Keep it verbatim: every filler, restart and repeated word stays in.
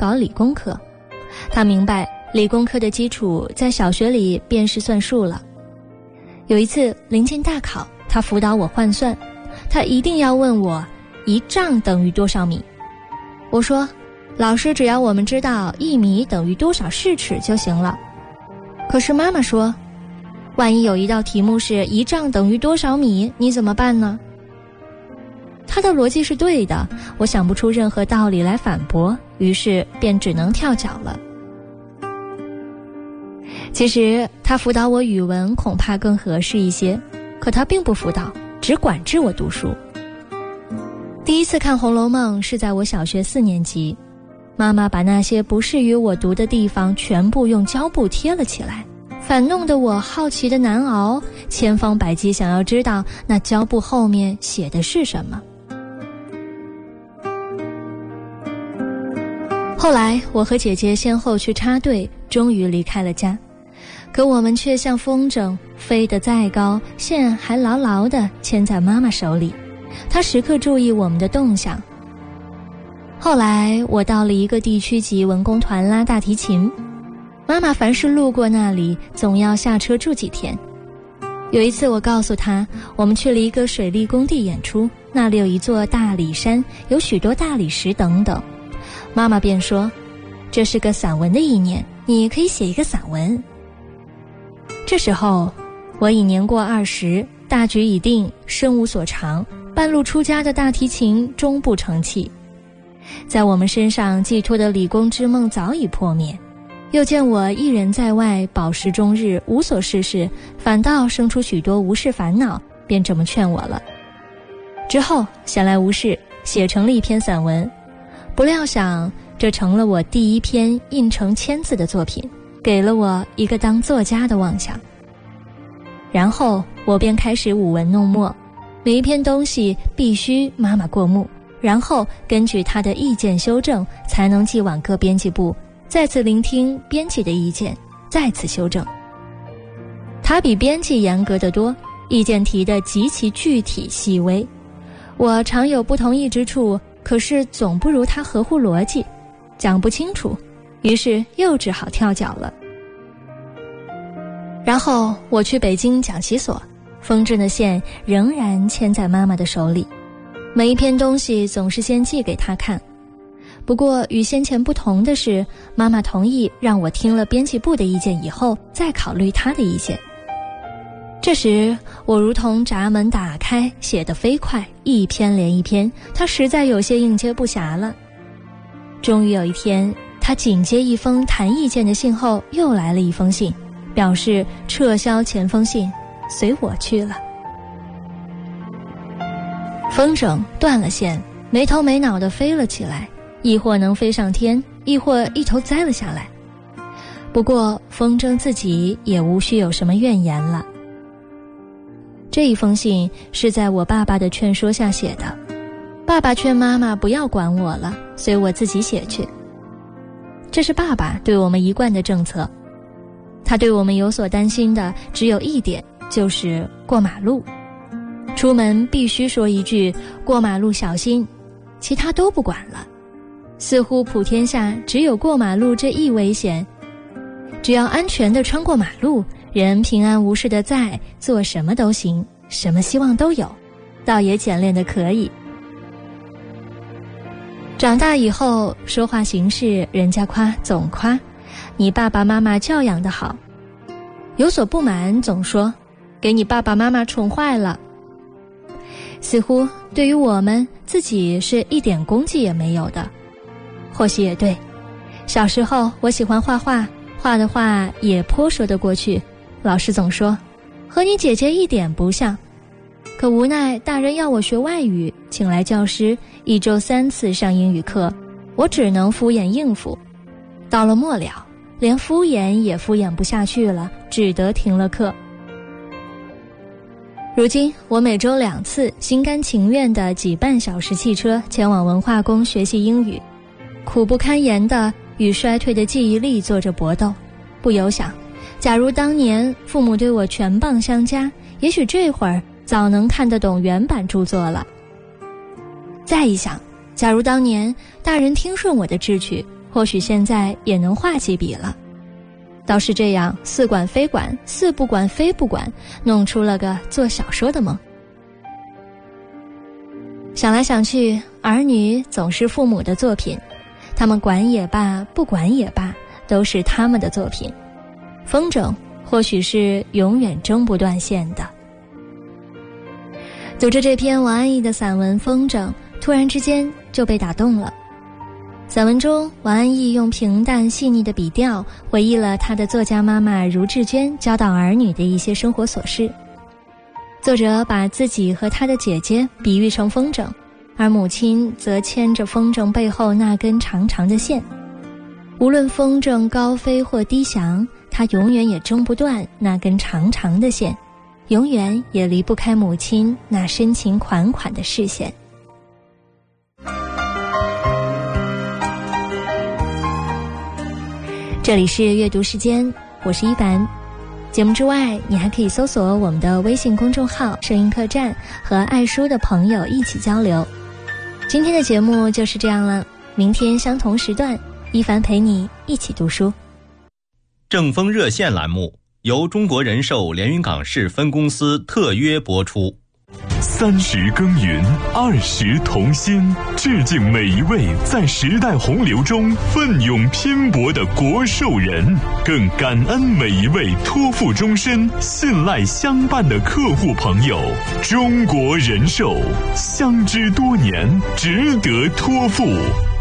搞理工科。他明白理工科的基础在小学里便是算数了。有一次临近大考，他辅导我换算，他一定要问我一丈等于多少米。我说，老师只要我们知道一米等于多少视尺就行了。可是妈妈说，万一有一道题目是一丈等于多少米，你怎么办呢？他的逻辑是对的，我想不出任何道理来反驳，于是便只能跳脚了。其实他辅导我语文恐怕更合适一些，可他并不辅导，只管制我读书。第一次看《红楼梦》是在我小学四年级，妈妈把那些不适于我读的地方全部用胶布贴了起来，反弄得我好奇的难熬，千方百计想要知道那胶布后面写的是什么。后来我和姐姐先后去插队，终于离开了家，可我们却像风筝，飞得再高，线还牢牢地牵在妈妈手里，她时刻注意我们的动向。后来我到了一个地区级文工团拉大提琴，妈妈凡是路过那里总要下车住几天。有一次我告诉她，我们去了一个水利工地演出，那里有一座大理山，有许多大理石等等。妈妈便说，这是个散文的意念，你可以写一个散文。这时候我已年过二十，大局已定，身无所长，半路出家的大提琴终不成器。在我们身上寄托的理工之梦早已破灭，又见我一人在外，饱食终日，无所事事，反倒生出许多无事烦恼，便这么劝我了。之后闲来无事，写成了一篇散文，不料想这成了我第一篇印成千字的作品，给了我一个当作家的妄想。然后我便开始舞文弄墨，每一篇东西必须妈妈过目，然后根据她的意见修正，才能寄往各编辑部，再次聆听编辑的意见，再次修正。她比编辑严格得多，意见提得极其具体细微，我常有不同意之处，可是总不如她合乎逻辑，讲不清楚，于是又只好跳脚了。然后我去北京讲习所，风筝的线仍然牵在妈妈的手里，每一篇东西总是先寄给她看。不过与先前不同的是，妈妈同意让我听了编辑部的意见以后再考虑她的意见。这时我如同闸门打开，写得飞快，一篇连一篇，她实在有些应接不暇了。终于有一天，她紧接一封谈意见的信后又来了一封信，表示撤销前封信，随我去了。风筝断了线，没头没脑地飞了起来，亦或能飞上天，亦或一头栽了下来。不过风筝自己也无需有什么怨言了。这一封信是在我爸爸的劝说下写的，爸爸劝妈妈不要管我了，随我自己写去。这是爸爸对我们一贯的政策。他对我们有所担心的只有一点，就是过马路。出门必须说一句过马路小心，其他都不管了。似乎普天下只有过马路这一危险，只要安全地穿过马路，人平安无事的在，做什么都行，什么希望都有，倒也简练的可以。长大以后说话行事，人家夸总夸你爸爸妈妈教养得好，有所不满总说给你爸爸妈妈宠坏了。似乎对于我们自己是一点功绩也没有的。或许也对，小时候我喜欢画画，画的画也颇说得过去，老师总说和你姐姐一点不像。可无奈大人要我学外语，请来教师，一周三次上英语课，我只能敷衍应付。到了末了，连敷衍也敷衍不下去了，只得停了课。如今我每周两次心甘情愿地挤半小时汽车前往文化宫学习英语，苦不堪言地与衰退的记忆力做着搏斗。不由想，假如当年父母对我全棒相加，也许这会儿早能看得懂原版著作了。再一想，假如当年大人听顺我的志趣， 或许现在也能画起笔了。倒是这样似管非管，似不管非不管，弄出了个做小说的梦。想来想去，儿女总是父母的作品，他们管也罢，不管也罢，都是他们的作品。风筝或许是永远挣不断线的。读着这篇王安忆的散文《风筝》，突然之间就被打动了。散文中，王安忆用平淡细腻的笔调回忆了他的作家妈妈茹志娟教导儿女的一些生活琐事。作者把自己和他的姐姐比喻成风筝，而母亲则牵着风筝背后那根长长的线。无论风筝高飞或低翔，他永远也挣不断那根长长的线，永远也离不开母亲那深情款款的视线。这里是阅读时间，我是一凡。节目之外，你还可以搜索我们的微信公众号声音客栈，和爱书的朋友一起交流。今天的节目就是这样了，明天相同时段，一凡陪你一起读书。 正风热线栏目由中国人寿连云港市分公司特约播出。 三十耕耘，二十同心，致敬每一位在时代洪流中奋勇拼搏的国寿人，更感恩每一位托付终身、信赖相伴的客户朋友。中国人寿，相知多年，值得托付。